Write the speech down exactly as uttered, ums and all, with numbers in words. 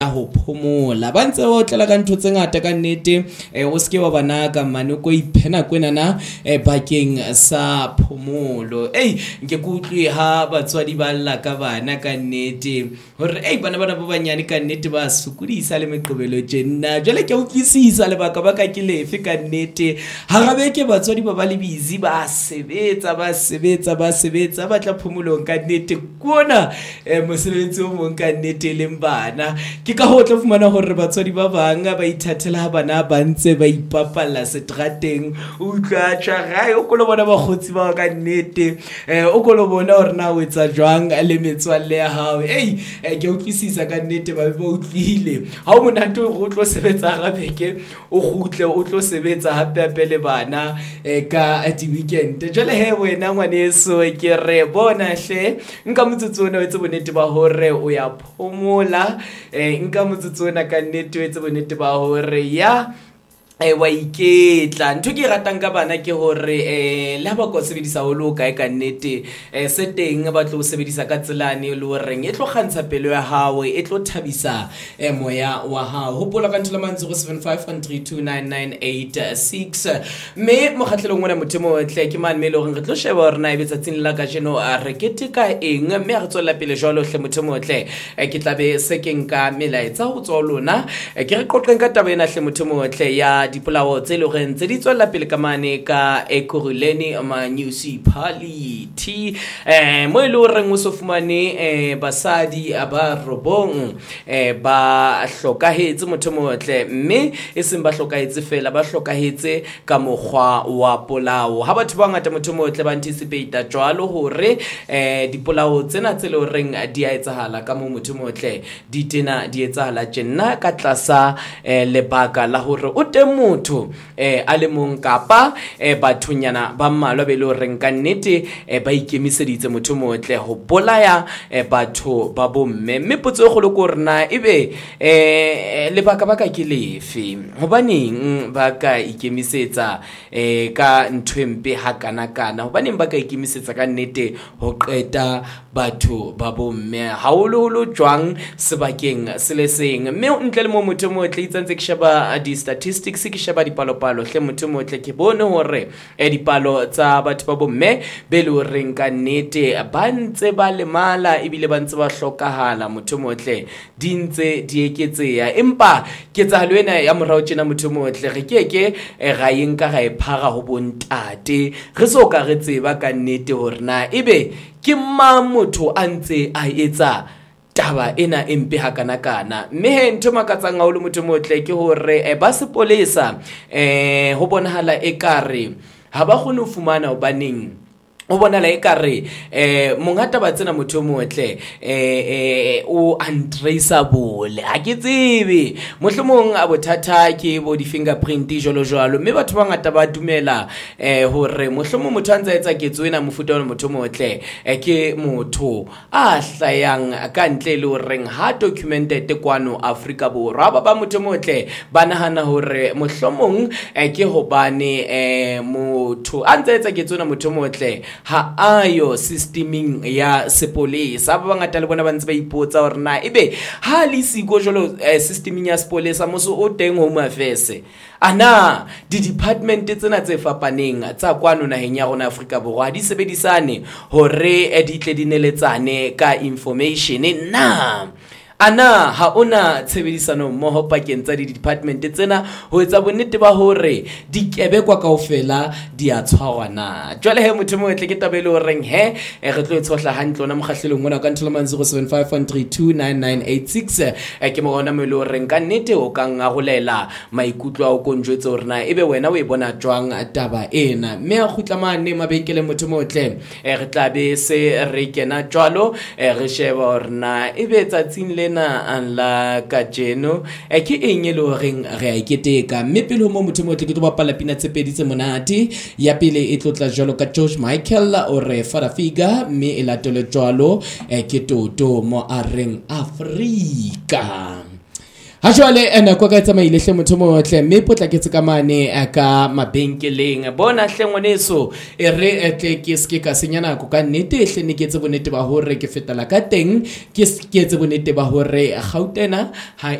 ho phomola ba ntse o tlela ka ntho tse ngata ka nnete o ske wa bana ka mane ko iphena kwena na bakeng sa phomolo ei nke kutlwe ha batswadi ba lla ka bana ka nnete hore ei bana bana ba banyane ka nnete ba sukudisa le meqobelo tjena jwale ke ukisisa le baka baka ke lefe ka nnete ha gabe ke batswadi ba ba le busy ba sebetsa ba sebetsa ba sebetsa ba tla phomolong ka nnete kuona mosebetsi o mong ka nnete le bana ke ka ho tla fumana hore batswadi ba banga ba ithathela bana ba ntse ba ipapalla setrateng o utlwa tshagae o kolo bona ba khotsi ba ka nnete eh o kolo bona hore na o etsa jwang le metswalle ya hao ei ke ukisisa ka nnete ba ba utlile ha o mona ntwe go tlo sebetsa gabeke o gutle o tlo sebetsa hape hape le bana ka di weekend jwale he wena ngwaneso ke re bona hle nka motsotsona o etse bonete ba hore o ya phomola eh nka motsotsona ka nnete o etse bonete ba hore ya e wa iketla ntho ke ratang ka bana ke hore eh la ba go sebedisa ho lo kae ka nnete eh seteng ba tlo sebedisa ka tselane le hore e tlo kgantsha pelo ya hao e tlo thabisa eh moya wa hao hopola ka ntlo man zero seven five one three two nine nine eight six me mo khatlelong mona mothemo tle ke man me le hore re tlo sheba hore na e betsa tsing la ka jeno a re ke tika eng me a re tsolla pele jwalo hle mothemo tle ke tlabe sekeng ka melaetsa ho tswa lona ke re qoqeng ka taba ena hle mothemo tle ya dipolao tse le reng tse di tswela pele ka mane ka Ekurhuleni municipality eh mo ile reng o so fumane eh basadi ba robong eh ba hlokahetse motho motle mme e seng ba hlokahetse fela ba hlokahetse ka mokgwa wa polao ha batho ba ngata motho motle ba anticipate jwalo hore eh dipolao tsena tse le reng di a etsahala ka mo motho motle di tena di etsahala tjena ka tlasa eh lebaka la hore o teng motho eh a le mong kapa eh bathunyana ba mmalwa be le reng ka nnete eh ba ikemiseditse motho motle ho bolaya eh batho ba bomme mme potso go le ko rena ebe eh le baka baka ke lefe hobaneng ba ka ikemisetsa eh ka nthwempe ha kana kana hobaneng ba ka ikemisetsa ka nnete ho qeta batho ba bomme haolo holo jwang sebakeng se le seng mme ntle le mo motho motle itsantse ke sheba di statistics ke sheba dipalopalo hle motho motle ke bone hore e dipalo tsa batho ba bomme be le reng ka nnete ba ntse ba le mala ebile ba ntse ba hlokahala motho motle di ntse di eketseya empa ke tsa lwena ya morao tjena motho motle re keke ga yeng ka ga e phara ho bontate re so ka re tseba ka nnete hore na ebe ke mma motho a ntse a etsa taba ena empe ha kana kana mme he ntho makatsang a o le motho motle ke hore e ba sepolesa eh ho bonahala ekare ha ba khone ho fumana obaneng o bona la ekare eh mongata ba tsena motho motle eh o untraceable ha ke tsebe mohlomong a bothata ke bo di fingerprint jolo jolo mme batho ba ngata ba dumela eh hore mohlomong motho antsa etsa ketso ena mofuta wa motho motle eh ke motho a hlayang ka ntle le reng ha documented kwano Afrika Borwa ba ba motho motle ba nahana hore mohlomong eh ke hobane eh motho antsa etsa ketso ena motho motle ha ayo systeming ya sepolesa ba bangata le bona ba ntse ba ipotsa hore na ebe ha le siko jolo eh, systeming ya sepolesa moso o teng home affairs ana di department tsena tse fapaneng tsa kwano naheng ya rona Afrika Borwa di sebedisane hore di tle di neletsane ka information na ana ha ona tshebedisano mmoho pakeng tsa di department tsena ho etsa bonnete ba hore di kebekwa kaofela di a tshwarwana jwale he motho motle ke tabelo reng he re tlo tshohla hantle ona mokgahlelong mona ka ntloman zero seven five one three two nine nine eight six ke mo bona mo le reng ka nnete o ka ngagolela maikutlo a o konjwetse hore na ebe wena o e bona jwang taba ena mme a khutla mane mabenkele motho motle re tla be se re kena jwalo re sheba hore na ebe tsatsing le na la ka jeno e ke eng le reng re a iketeka mme pele mo motho motle ke tlo bapala pina tse pedi tse monate ya pele e tlotla jalo ka George Michael o re Farafika mme e latele jalo e ke toto mo a reng Afrika ha jwale ena kwa ka tsamaile hle motho motle mme potlaketse ka mane ka mabenkeleng bona hle ngwaneso e re etle ke ske ka senya nako ka nnete hle ne ke tse bonete ba hore ke fetela ka teng ke ke tse bonete ba hore Gauteng ha